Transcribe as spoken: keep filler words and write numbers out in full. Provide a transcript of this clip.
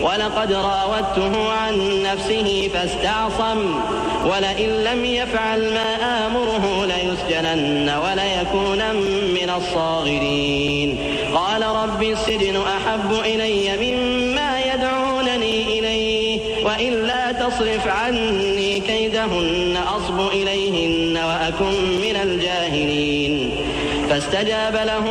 ولقد راودته عن نفسه فاستعصم ولئن لم يفعل ما آمره ليسجنن وليكونن من الصاغرين قال رب السجن أحب إلي مما يدعونني إليه وإلا تصرف عني كيدهن أصب إليهن وأكن من الجاهلين فاستجاب له